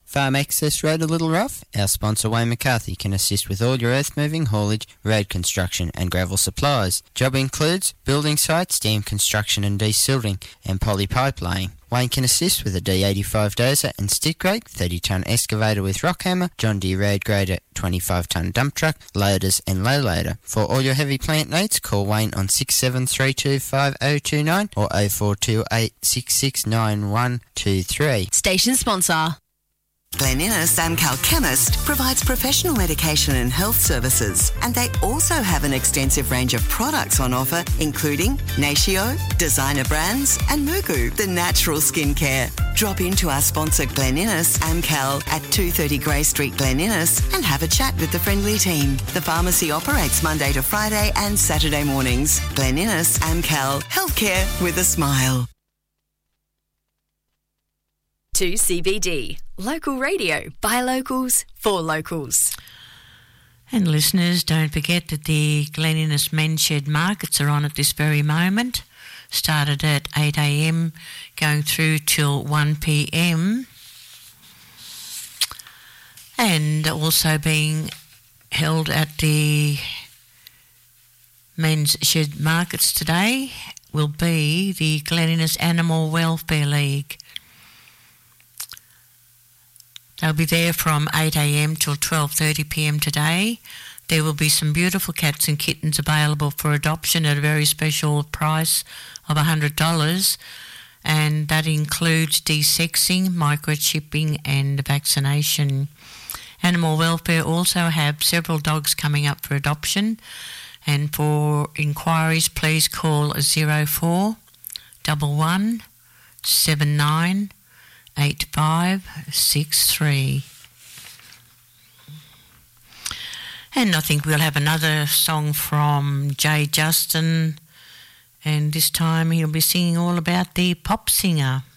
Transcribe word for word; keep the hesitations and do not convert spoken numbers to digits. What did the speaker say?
Farm Access Road a little rough? Our sponsor Wayne McCarthy can assist with all your earth moving, haulage, road construction and gravel supplies. Job includes building sites, dam construction and desilting and poly pipe laying. Wayne can assist with a D eighty-five dozer and stick rake, thirty tonne excavator with rock hammer, John Deere road grader, twenty-five tonne dump truck, loaders and low loader. For all your heavy plant needs, call Wayne on six seven three two five oh two nine or oh four two eight six six nine one two three. Station sponsor. Glen Innes Amcal Chemist provides professional medication and health services, and they also have an extensive range of products on offer, including Natio, designer brands, and Mugu, the natural skincare. Drop into our sponsor Glen Innes Amcal at two thirty Grey Street, Glen Innes, and have a chat with the friendly team. The pharmacy operates Monday to Friday and Saturday mornings. Glen Innes Amcal, healthcare with a smile. To C B D, local radio by locals for locals. And listeners, don't forget that the Glen Innes Men's Shed markets are on at this very moment. Started at eight a m, going through till one p m. And also being held at the Men's Shed markets today will be the Glen Innes Animal Welfare League. They'll be there from eight a m till twelve thirty p m today. There will be some beautiful cats and kittens available for adoption at a very special price of one hundred dollars, and that includes desexing, microchipping and vaccination. Animal Welfare also have several dogs coming up for adoption, and for inquiries please call zero four one one seven nine eight five six three. And I think we'll have another song from Jay Justin, and this time he'll be singing all about the pop singer.